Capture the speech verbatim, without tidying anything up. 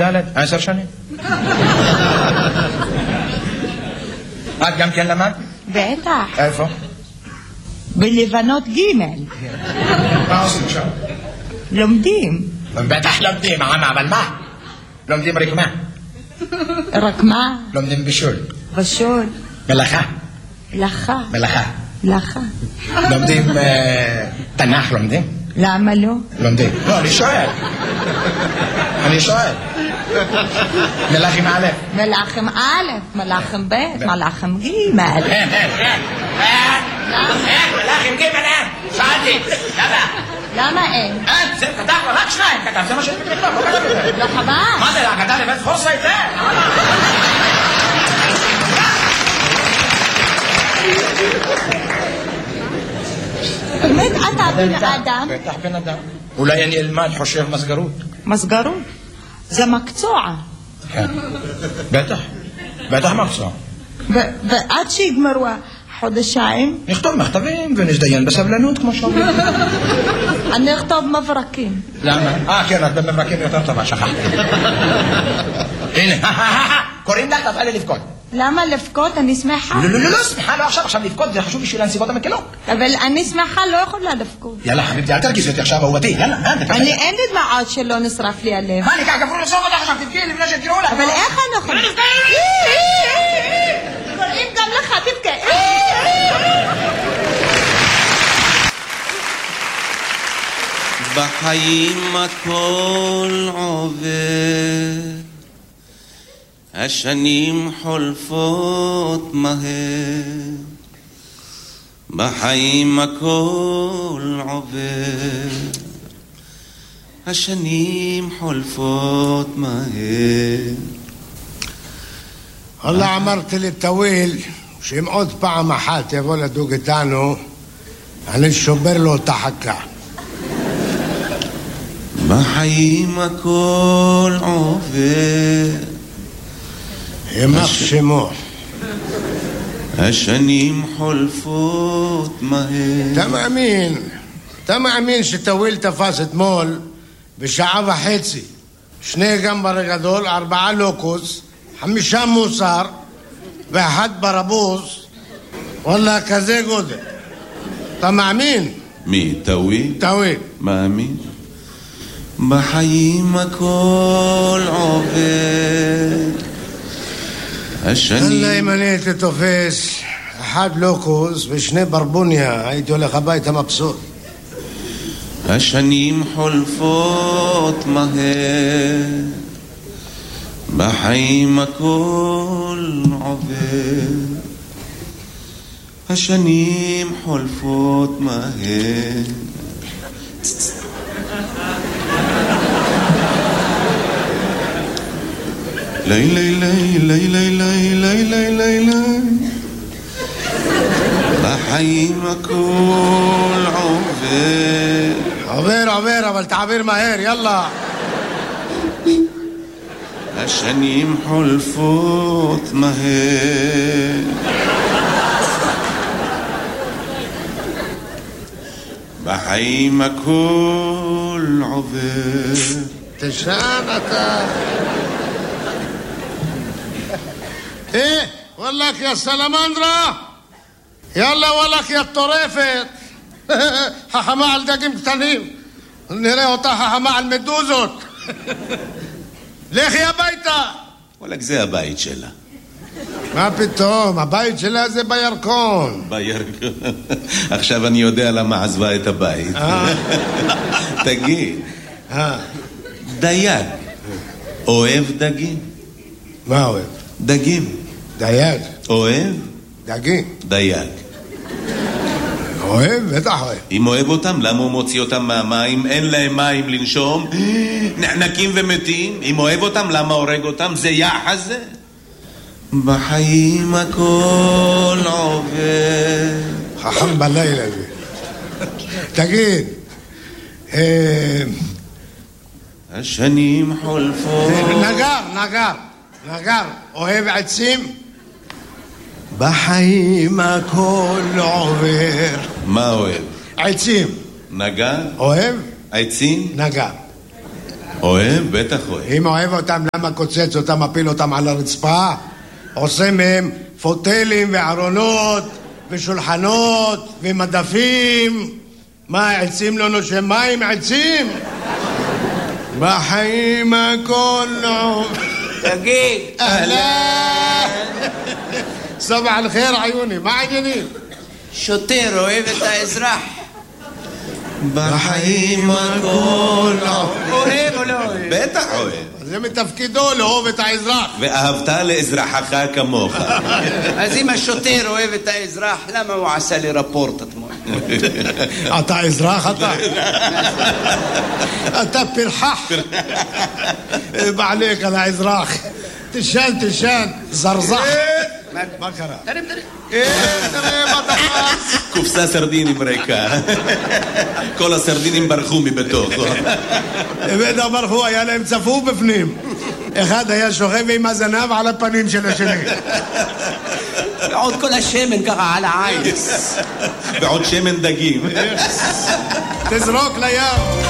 ד' עשר שנים. את גם כן למד? בטח. איפה? בלבנות ג'. מה עושים שם? לומדים. בטח לומדים, אבל מה? לומדים רק מה? רק מה? לומדים בישול. בישול. מלאכה. מלאכה. מלאכה. מלאכה. לומדים תנ"ך, לומדים? למה לא? לומדים. לא, אני שואל. אני שואל. מלאכים א'. מלאכים א', מלאכים ב', מלאכים ג'. אין, אין, אין. אין, מלאכים ג' אין. שאלתי. למה? למה אין? אין, זה כתב, רק שניים כתב, זה מה שאני כתב, לא כתב יותר. לא חבל. מה זה, כתב לבית חוסה את זה? באמת אתה בן אדם? בטח בן אדם. אולי אני אלמד חושב מסגרות. מסגרות? זה מקצוע. כן, בטח. בטח מקצוע. ועד שיגמרו חודשיים? נכתוב מכתבים ונזדיין בסבלנות כמו שאומרים. אני אכתוב מברקים. למה? אה, כן, את במברקים יותר טובה, שכחתי. הנה, קוראים לך, תפעלי לבכות. למה לבכות? אני שמחה. לא, לא, לא, לא, שמחה, לא עכשיו, עכשיו לבכות, זה חשוב בשביל הנסיבות המקלות. אבל אני שמחה, לא יכולה לבכות. יאללה, חביבתי, אל תרגיז אותי עכשיו, אהובתי, יאללה. אני אין לי דמעות שלא נשרף לי הלב. מה, אני כך גברו לסוף אותך עכשיו, תבכי לפני שתקראו לך. אבל איך אני יכולה? קוראים גם לך, תבכה. בחיים הכל עובר, השנים חולפות מהר, בחיים הכל עובר, השנים חולפות מהר. والله אמרתי לטוויל שאם עוד פעם אחת יבוא לדוג איתנו אני שובר לו את החכה. בחיים הכל עובר, יימח שמו, השנים חולפות מהר. אתה מאמין, אתה מאמין שטוויל תפס אתמול בשעה וחצי שני גמבר גדול, ארבעה לוקוס, חמישה מוסר ואחד ברבוס, וואלה כזה גודל. אתה מאמין? מי? טוויל? טוויל. מאמין. בחיים הכל עובר, השנים... אללה אם אני הייתי תופס אחד לוקוס ושני ברבוניה, הייתי הולך הביתה מבסוט. השנים חולפות מהר, בחיים הכל עובר, השנים חולפות מהר. לי לי לי לי לי לי לי לי לי לי בחיים הכל עובר. עובר עובר אבל תעביר מהר, יאללה. השנים חולפות מהר, בחיים הכל עובר. תשען אתה. ايه والله يا سلامندرا يلا والله يا الطريفة ححما على دقيم قتنين نرى אותה ححما על מדוזות. לכי הביתה. וואלק, זה הבית שלה. מה פתאום? הבית שלה זה בירקון. בירקון. עכשיו אני יודע למה עזבה את הבית. תגיד, דייג אוהב דגים? מה אוהב? דגים. דייג. אוהב? דגים. דייג. אוהב? בטח אוהב. אם אוהב אותם, למה הוא מוציא אותם מהמים? אין להם מים לנשום, נחנקים ומתים. אם אוהב אותם, למה הורג אותם? זה יחס זה. בחיים הכל עובר. חכם בלילה זה. תגיד, השנים חולפות. נגר, נגר, נגר, אוהב עצים? בחיים הכל עובר. מה אוהב? עצים. נגר? אוהב? עצים? נגר. אוהב? בטח אוהב. אם אוהב אותם, למה קוצץ אותם, מפיל אותם על הרצפה? עושה מהם פוטלים וארונות ושולחנות ומדפים. מה, עצים לא נושם מים? עצים? בחיים הכל לא... תגיד. אהלן. סבח אל-חיר עיוני, מה העניינים? שוטר אוהב את האזרח. בחיים הכל לא... אוהב או לא אוהב? בטח אוהב. זה מתפקידו לאהוב את האזרח. ואהבת לאזרחך כמוך. אז אם השוטר אוהב את האזרח, למה הוא עשה לי רפורט אתמול? אתה אזרח אתה? אתה פרחח. בעליך על האזרח. תשן, תשן, זרזח. מה קרה? תרים, תרים. תראה מה תפס. קופסה סרדינים ריקה. כל הסרדינים ברחו מבתוכו. בטח ברחו, היה להם צפוף בפנים. אחד היה שוכב עם הזנב על הפנים של השני. ועוד כל השמן ככה על העין. ועוד שמן דגים. תזרוק לים.